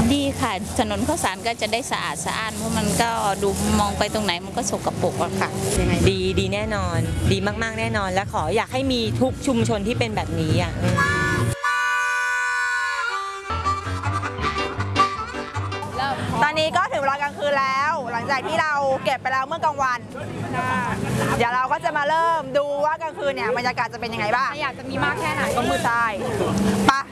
ดีค่ะถนนข้าวสารก็จะได้สะอาดสะอ้านเพราะมันก็ดูมองไปตรงไหนมันก็สกปรกอะค่ะดีแน่นอนดีมากๆแน่นอนและขออยากให้มีทุกชุมชนที่เป็นแบบนี้อ่ะตอนนี้ก็ถึงเวลากลางคืนแล้ว หลังจากที่เราเก็บไปแล้วเมื่อกลางวัน เดี๋ยวเราก็จะมาเริ่มดูว่ากลางคืนเนี่ยบรรยากาศจะเป็นยังไงบ้างอยากจะมีมากแค่ไหนต้องมือทรายปะ